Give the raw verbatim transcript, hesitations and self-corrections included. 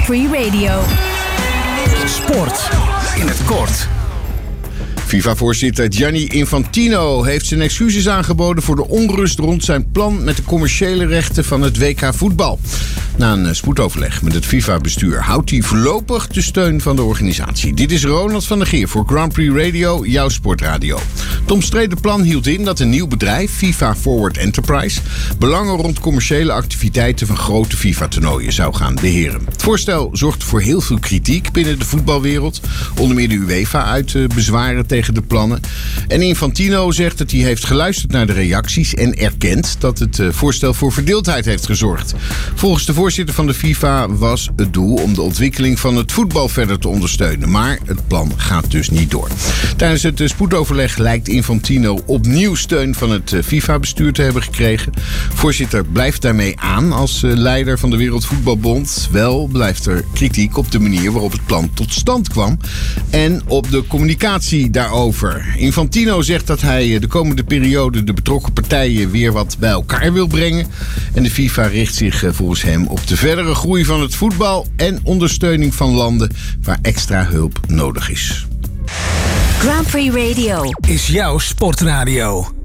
Grand Prix Radio. Sport in het kort. FIFA-voorzitter Gianni Infantino heeft zijn excuses aangeboden voor de onrust rond zijn plan met de commerciële rechten van het W K voetbal. Na een spoedoverleg met het FIFA-bestuur houdt hij voorlopig de steun van de organisatie. Dit is Ronald van der Geer voor Grand Prix Radio, jouw sportradio. Het omstreden plan hield in dat een nieuw bedrijf, FIFA Forward Enterprise, belangen rond commerciële activiteiten van grote FIFA-toernooien zou gaan beheren. Het voorstel zorgt voor heel veel kritiek binnen de voetbalwereld. Onder meer de UEFA uit bezwaren tegen de plannen. En Infantino zegt dat hij heeft geluisterd naar de reacties en erkent dat het voorstel voor verdeeldheid heeft gezorgd. Volgens de voorzitter van de FIFA was het doel om de ontwikkeling van het voetbal verder te ondersteunen. Maar het plan gaat dus niet door. Tijdens het spoedoverleg lijkt Infantino opnieuw steun van het FIFA-bestuur te hebben gekregen. Voorzitter blijft daarmee aan als leider van de Wereldvoetbalbond. Wel blijft er kritiek op de manier waarop het plan tot stand kwam en op de communicatie daarover. Infantino zegt dat hij de komende periode de betrokken partijen weer wat bij elkaar wil brengen. En de FIFA richt zich volgens hem op de verdere groei van het voetbal en ondersteuning van landen waar extra hulp nodig is. Grand Prix Radio Is jouw sportradio.